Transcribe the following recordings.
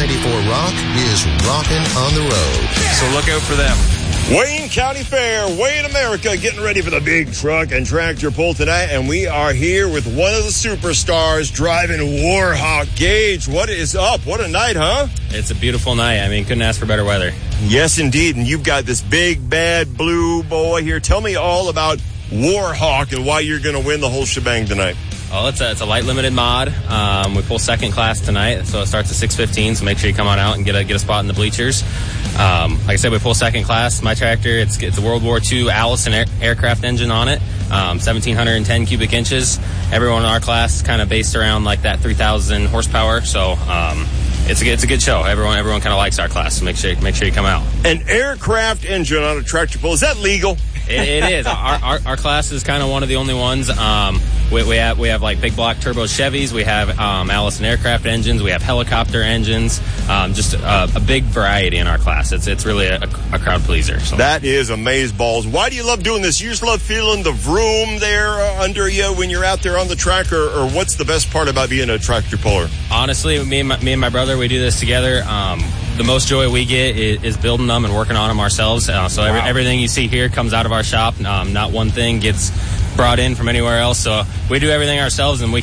94 Rock is rocking on the road. So look out for them. Wayne County Fair, Wayne America, getting ready for the big truck and tractor pull tonight. And we are here with one of the superstars driving Warhawk. Gage, what is up? What a night, huh? It's a beautiful night. I mean, couldn't ask for better weather. Yes, indeed. And you've got this big, bad blue boy here. Tell me all about Warhawk and why you're going to win the whole shebang tonight. Oh, it's a light limited mod. We pull second class tonight, so it starts at 6:15. So make sure you come on out and get a spot in the bleachers. Like I said, we pull second class. My tractor, it's a World War II Allison aircraft engine on it, 1,710 cubic inches. Everyone in our class is kind of based around like that 3,000 horsepower. So it's a good show. Everyone kind of likes our class. So make sure you come out. An aircraft engine on a tractor pull, is that legal? It is. Our class is kind of one of the only ones. We have like big block turbo Chevys. We have Allison aircraft engines. We have helicopter engines. Just a big variety in our class. It's really a crowd pleaser. So. That is amazeballs. Why do you love doing this? You just love feeling the vroom there under you when you're out there on the track, or what's the best part about being a tractor puller? Honestly, me and my brother, we do this together. The most joy we get is building them and working on them ourselves. Everything you see here comes out of our shop. Not one thing gets brought in from anywhere else. So we do everything ourselves, and we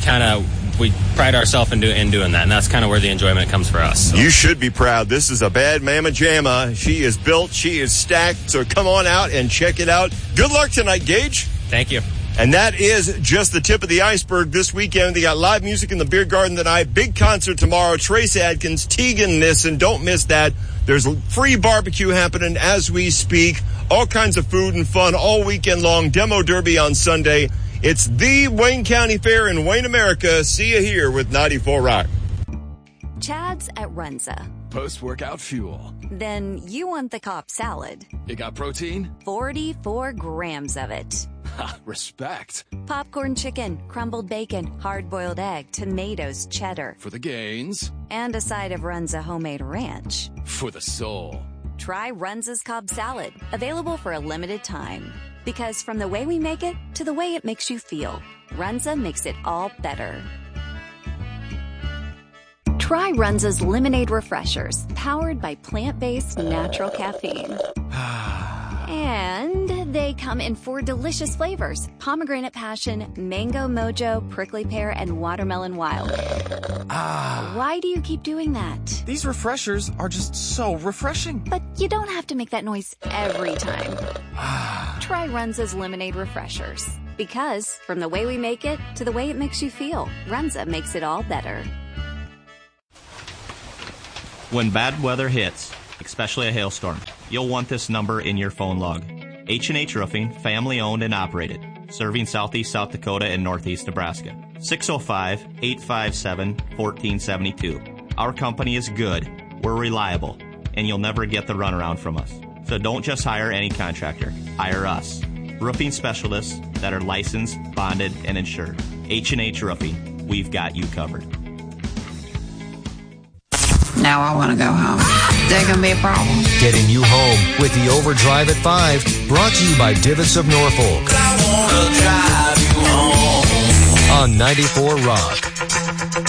pride ourselves in doing that. And that's kind of where the enjoyment comes for us. So. You should be proud. This is a bad mamma jamma. She is built. She is stacked. So come on out and check it out. Good luck tonight, Gage. Thank you. And that is just the tip of the iceberg this weekend. They got live music in the Beer Garden tonight. Big concert tomorrow. Trace Adkins, Tegan Nissen. Don't miss that. There's free barbecue happening as we speak. All kinds of food and fun all weekend long. Demo Derby on Sunday. It's the Wayne County Fair in Wayne, America. See you here with 94 Rock. Chad's at Runza. Post-workout fuel. Then you want the Cobb salad. It got protein? 44 grams of it. Ha, respect. Popcorn chicken, crumbled bacon, hard-boiled egg, tomatoes, cheddar. For the gains. And a side of Runza homemade ranch. For the soul. Try Runza's Cobb salad, available for a limited time. Because from the way we make it to the way it makes you feel, Runza makes it all better. Try Runza's Lemonade Refreshers, powered by plant-based natural caffeine. And they come in 4 delicious flavors: pomegranate passion, mango mojo, prickly pear, and watermelon wild. Why do you keep doing that? These refreshers are just so refreshing. But you don't have to make that noise every time. Try Runza's Lemonade Refreshers. Because from the way we make it to the way it makes you feel, Runza makes it all better. When bad weather hits, especially a hailstorm, you'll want this number in your phone log. H&H Roofing, family owned and operated, serving southeast South Dakota and northeast Nebraska. 605-857-1472. Our company is good, we're reliable, and you'll never get the runaround from us. So don't just hire any contractor, hire us. Roofing specialists that are licensed, bonded, and insured. H&H Roofing, we've got you covered. Now I want to go home. There going to be a problem? Getting you home with the Overdrive at 5, brought to you by Divots of Norfolk. I want to drive you home. On 94 Rock.